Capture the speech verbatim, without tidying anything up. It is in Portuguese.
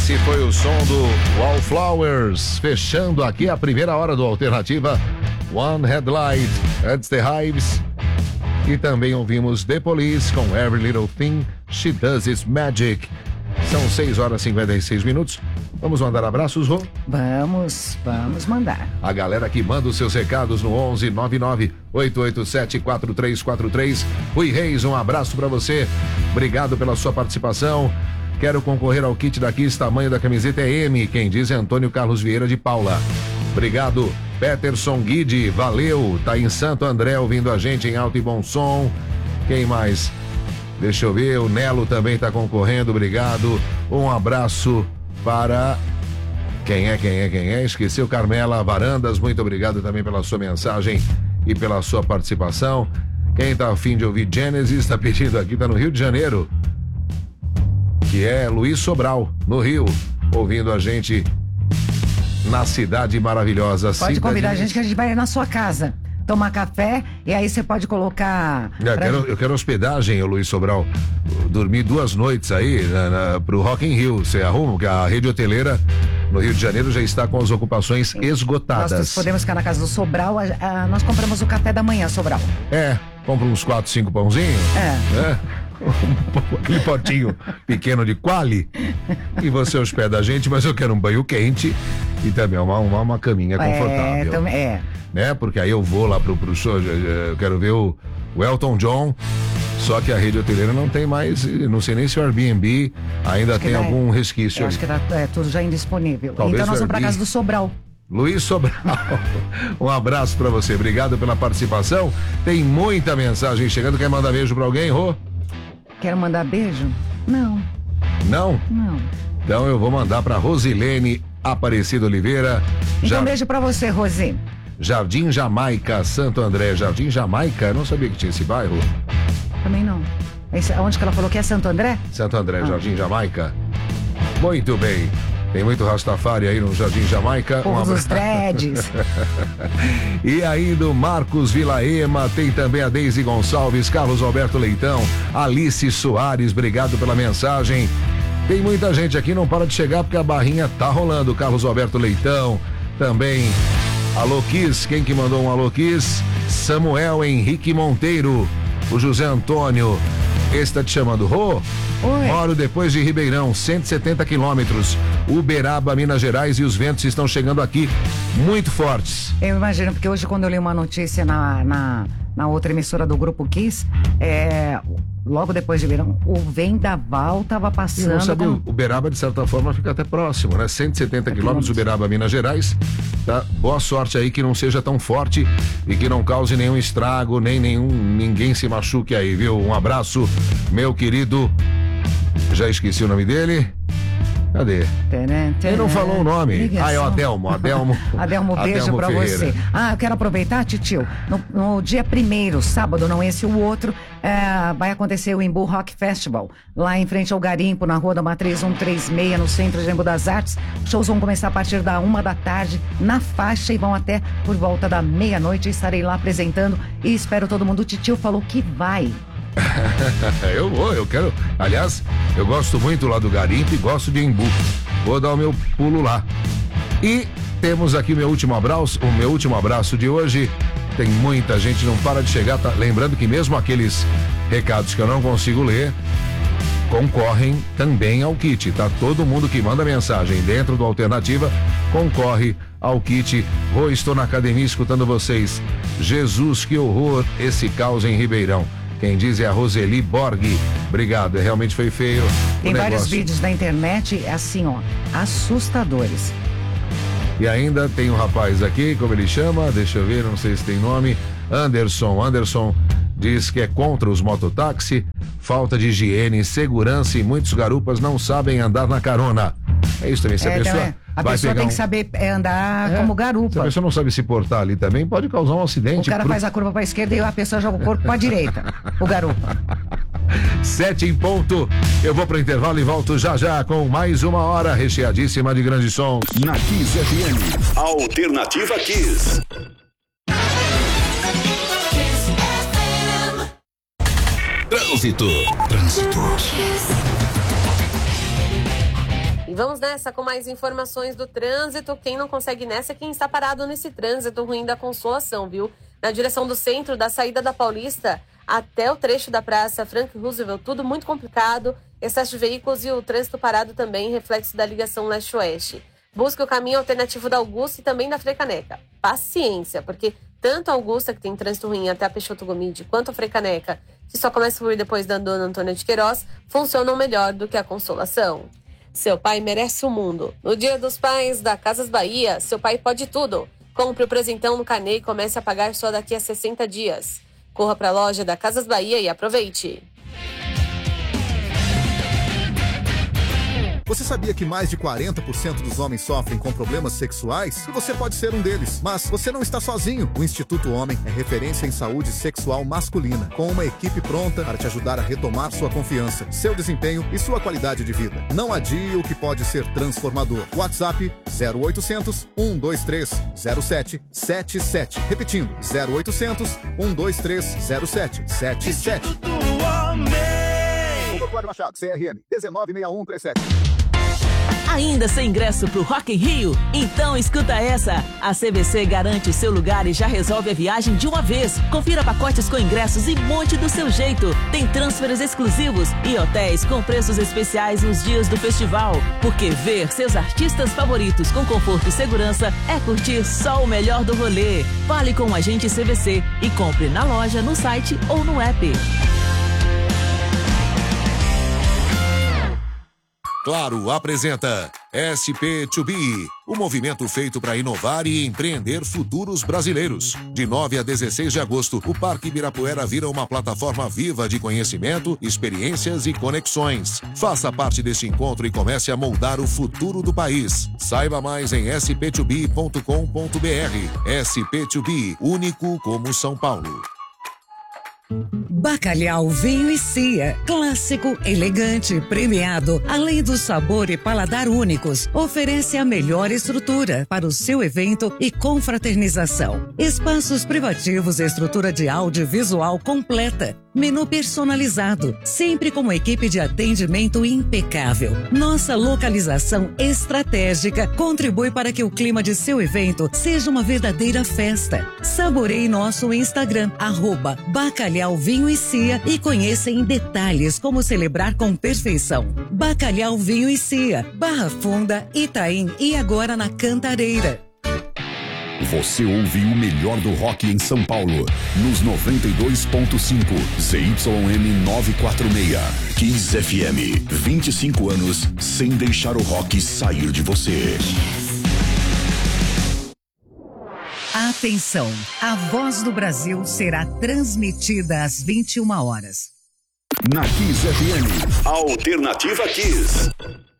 Esse foi o som do Wallflowers, fechando aqui a primeira hora do Alternativa. One Headlight, antes The Hives. E também ouvimos The Police com Every Little Thing She Does Is Magic. São seis horas e cinquenta e seis minutos. Vamos mandar abraços, Rô? Vamos, vamos mandar. A galera que manda os seus recados no onze nove nove oito oito sete quatro três quatro três. Rui Reis, um abraço pra você. Obrigado pela sua participação. Quero concorrer ao kit da Kiss, tamanho da camiseta é M. Quem diz é Antônio Carlos Vieira de Paula. Obrigado, Peterson Guide, valeu. Tá em Santo André ouvindo a gente em alto e bom som. Quem mais? Deixa eu ver, o Nelo também tá concorrendo, obrigado. Um abraço para... Quem é, quem é, quem é? Esqueceu, Carmela Varandas, muito obrigado também pela sua mensagem e pela sua participação. Quem tá a fim de ouvir Genesis, tá pedindo aqui, tá no Rio de Janeiro, que é Luiz Sobral, no Rio, ouvindo a gente na cidade maravilhosa. Pode cidade... convidar a gente que a gente vai na sua casa tomar café e aí você pode colocar... Eu, pra... quero, eu quero hospedagem, Luiz Sobral. Dormi duas noites aí na, na, pro Rock in Rio. Você arruma, porque a rede hoteleira no Rio de Janeiro já está com as ocupações esgotadas. Nós podemos ficar na casa do Sobral. A, a, nós compramos o café da manhã, Sobral. É, compra uns quatro, cinco pãozinhos. É. É. Aquele potinho pequeno de quali e você hospeda a gente, mas eu quero um banho quente e também uma, uma, uma caminha confortável. É, também é. Né? Porque aí eu vou lá pro, pro show, eu quero ver o, o Elton John, só que a rede hoteleira não tem mais, não sei nem se o Airbnb ainda tem algum é, resquício. Eu acho que tá é, tudo já indisponível. Talvez então nós vamos Airbnb... pra casa do Sobral. Luiz Sobral, um abraço pra você, obrigado pela participação. Tem muita mensagem chegando, quer mandar beijo pra alguém, Rô? Quero mandar beijo? Não. Não? Não. Então eu vou mandar pra Rosilene Aparecida Oliveira. Então Já... um beijo pra você, Rosi. Jardim Jamaica, Santo André. Jardim Jamaica? Eu não sabia que tinha esse bairro. Também não. Esse, onde que ela falou que é Santo André? Santo André, ah. Jardim Jamaica. Muito bem. Tem muito Rastafari aí no Jardim Jamaica. Povo um dos dreads. E aí do Marcos Vilaema, tem também a Deise Gonçalves, Carlos Alberto Leitão, Alice Soares, obrigado pela mensagem. Tem muita gente aqui, não para de chegar porque a barrinha tá rolando. Carlos Alberto Leitão, também Alô Kiss, quem que mandou um Alô Kiss? Samuel Henrique Monteiro, o José Antônio. Esse tá te chamando, Rô? Oi. Moro depois de Ribeirão, cento e setenta quilômetros, Uberaba, Minas Gerais, e os ventos estão chegando aqui muito fortes. Eu imagino, porque hoje quando eu li uma notícia na, na, na outra emissora do Grupo Kiss, é, logo depois de Ribeirão, o vendaval tava passando... Eu não sabia, com... Uberaba de certa forma fica até próximo, né? cento e setenta quilômetros, Uberaba, Minas Gerais, tá? Boa sorte aí que não seja tão forte e que não cause nenhum estrago, nem nenhum, ninguém se machuque aí, viu? Um abraço, meu querido... Já esqueci o nome dele. Cadê? Ele não falou o nome. Ligação. Ah, é o Adelmo. Adelmo, Adelmo beijo Adelmo pra Ferreira. Você. Ah, eu quero aproveitar, titio. No, no dia primeiro, sábado, não esse, o outro, é, vai acontecer o Embu Rock Festival. Lá em frente ao Garimpo, na Rua da Matriz cento e trinta e seis, no centro de Embu das Artes. Shows vão começar a partir da uma da tarde, na faixa, e vão até por volta da meia-noite. Estarei lá apresentando e espero todo mundo. O titio falou que vai. Eu vou, eu quero. Aliás, eu gosto muito lá do Garimpo e gosto de Embu. Vou dar o meu pulo lá. E temos aqui meu último abraço, o meu último abraço de hoje. Tem muita gente, não para de chegar. Tá? Lembrando que mesmo aqueles recados que eu não consigo ler concorrem também ao kit, tá? Todo mundo que manda mensagem dentro do Alternativa concorre ao kit. Vou, estou na academia escutando vocês. Jesus, que horror esse caos em Ribeirão. Quem diz é a Roseli Borg. Obrigado, realmente foi feio. Tem vários vídeos na internet, assim, ó, assustadores. E ainda tem um rapaz aqui, como ele chama? Deixa eu ver, não sei se tem nome. Anderson. Anderson diz que é contra os mototáxi, falta de higiene, segurança e muitos garupas não sabem andar na carona. É isso também, se a é, pessoa... É. A pessoa tem um... que saber andar é, como garupa. Se a pessoa não sabe se portar ali também, pode causar um acidente. O cara pro... faz a curva pra esquerda e a pessoa joga o corpo pra direita. O garupa. Sete em ponto. Eu vou pro intervalo e volto já já com mais uma hora recheadíssima de grandes sons. Na Kiss F M. Alternativa Kiss. Trânsito. Trânsito. Vamos nessa com mais informações do trânsito. Quem não consegue nessa é quem está parado nesse trânsito ruim da Consolação, viu? Na direção do centro, da saída da Paulista até o trecho da Praça Frank Roosevelt, tudo muito complicado. Excesso de veículos e o trânsito parado também, reflexo da ligação leste-oeste. Busque o caminho alternativo da Augusta e também da Frecaneca. Paciência, porque tanto a Augusta, que tem trânsito ruim até a Peixoto Gomide, quanto a Frecaneca, que só começa a fluir depois da Dona Antônia de Queiroz, funcionam melhor do que a Consolação. Seu pai merece o mundo. No Dia dos Pais da Casas Bahia, seu pai pode tudo. Compre o presentão no carnê e comece a pagar só daqui a sessenta dias. Corra para a loja da Casas Bahia e aproveite. Você sabia que mais de quarenta por cento dos homens sofrem com problemas sexuais? E você pode ser um deles. Mas você não está sozinho. O Instituto Homem é referência em saúde sexual masculina, com uma equipe pronta para te ajudar a retomar sua confiança, seu desempenho e sua qualidade de vida. Não adie o que pode ser transformador. WhatsApp zero oitocentos, um dois três, zero sete sete sete. Repetindo, zero oitocentos, um dois três, zero sete sete sete. Instituto Homem. Doutor Machado, C R M, um nove seis um três sete. Ainda sem ingresso pro Rock in Rio? Então escuta essa! A C V C garante o seu lugar e já resolve a viagem de uma vez. Confira pacotes com ingressos e monte do seu jeito. Tem transferes exclusivos e hotéis com preços especiais nos dias do festival. Porque ver seus artistas favoritos com conforto e segurança é curtir só o melhor do rolê. Fale com o agente C V C e compre na loja, no site ou no app. Claro apresenta S P dois B, o movimento feito para inovar e empreender futuros brasileiros. De nove a dezesseis de agosto, o Parque Ibirapuera vira uma plataforma viva de conhecimento, experiências e conexões. Faça parte deste encontro e comece a moldar o futuro do país. Saiba mais em s p dois b ponto com ponto b r. S P dois B, único como São Paulo. Bacalhau Vinho e Cia, clássico, elegante, premiado, além do sabor e paladar únicos, oferece a melhor estrutura para o seu evento e confraternização. Espaços privativos e estrutura de audiovisual completa. Menu personalizado, sempre com uma equipe de atendimento impecável. Nossa localização estratégica contribui para que o clima de seu evento seja uma verdadeira festa. Saboreie nosso Instagram, arroba Bacalhau Vinho e Cia, e conheça em detalhes como celebrar com perfeição. Bacalhau Vinho e Cia, Barra Funda, Itaim e agora na Cantareira. Você ouve o melhor do rock em São Paulo, nos noventa e dois ponto cinco, Z Y M novecentos e quarenta e seis, Kiss F M, vinte e cinco anos, sem deixar o rock sair de você. Atenção, a Voz do Brasil será transmitida às vinte e uma horas. Na Kiss F M, Alternativa Kiss.